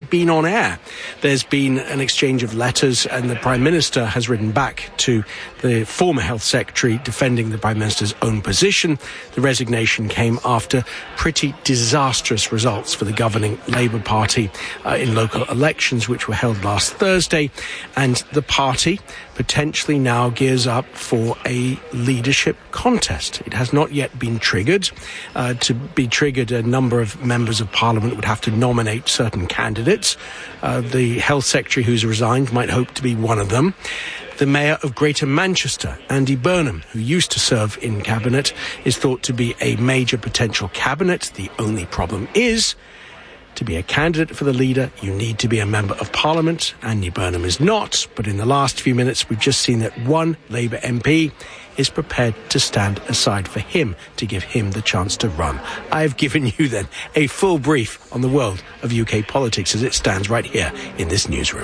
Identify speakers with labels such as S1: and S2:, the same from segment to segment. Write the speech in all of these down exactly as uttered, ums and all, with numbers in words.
S1: been on air. There's been an exchange of letters, and the Prime Minister has written back to the former Health Secretary defending the Prime Minister's own position. The resignation came after pretty disastrous results for the governing Labour Party uh, in local elections, which were held last Thursday, and the party potentially now gears up for a leadership contest. It has not yet been triggered. Uh, to be triggered, a number of members of Parliament would have to nominate certain candidates. Uh, the Health Secretary who's resigned might hope to be one of them. The Mayor of Greater Manchester, Andy Burnham, who used to serve in Cabinet, is thought to be a major potential cabinet. The only problem is, to be a candidate for the leader, you need to be a member of Parliament. Andy Burnham is not, but in the last few minutes we've just seen that one Labour M P is prepared to stand aside for him, to give him the chance to run. I've given you then a full brief on the world of U K politics as it stands right here in this newsroom.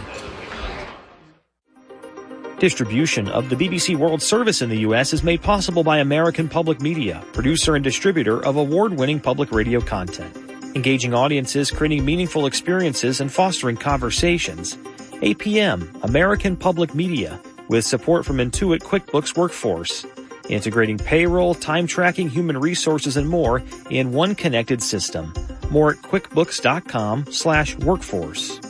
S2: Distribution of the B B C World Service in the U S is made possible by American Public Media, producer and distributor of award-winning public radio content. Engaging audiences, creating meaningful experiences, and fostering conversations. A P M, American Public Media, with support from Intuit QuickBooks Workforce. Integrating payroll, time tracking, human resources, and more in one connected system. More at quickbooks.com slash workforce.